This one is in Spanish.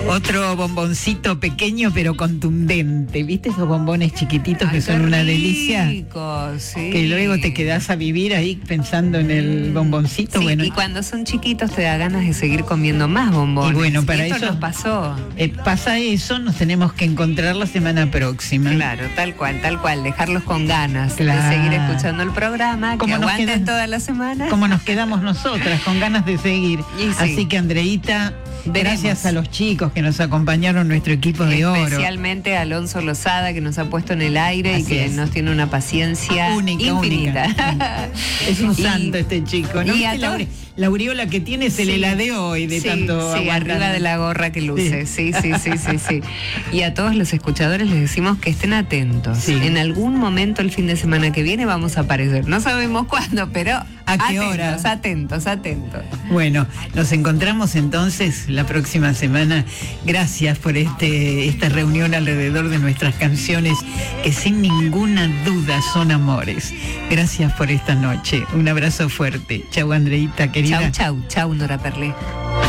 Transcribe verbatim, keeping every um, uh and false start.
Otro bomboncito pequeño pero contundente. ¿Viste esos bombones chiquititos que Ay, son qué una rico, delicia? Sí. Que luego te quedás a vivir ahí pensando en el bomboncito. Sí, bueno, y cuando son chiquitos te da ganas de seguir comiendo más bombones. Y bueno, para esto eso nos pasó. Eh, pasa eso, nos tenemos que encontrar la semana próxima. Claro, tal cual, tal cual. Dejarlos con ganas Claro. de seguir escuchando el programa, que Como nos aguanten quedan- toda la semana. Como nos quedamos nosotras, con ganas de seguir. Y sí. Así que, Andreita, Veremos. gracias a los chicos que nos acompañaron, nuestro equipo de oro. Especialmente a Alonso Lozada, que nos ha puesto en el aire Así y que es. nos tiene una paciencia Única, infinita. única. Es un Y- santo este chico, ¿no? y a ¿Viste la, todos- aure- la aureola que tiene se le Sí. ladeó hoy de Sí, tanto sí, aguantar. arriba de la gorra que luce. Sí, sí, sí, sí, sí. Y a todos los escuchadores les decimos que estén atentos. Sí. En algún momento el fin de semana que viene vamos a aparecer. No sabemos cuándo, pero ¿A qué atentos, hora? atentos, atentos. Bueno, nos encontramos entonces la próxima semana. Gracias por este esta reunión alrededor de nuestras canciones que sin ninguna duda son amores. Gracias por esta noche. Un abrazo fuerte. Chau, Andreita, querida. Chau, chau, chau, Nora Perlé.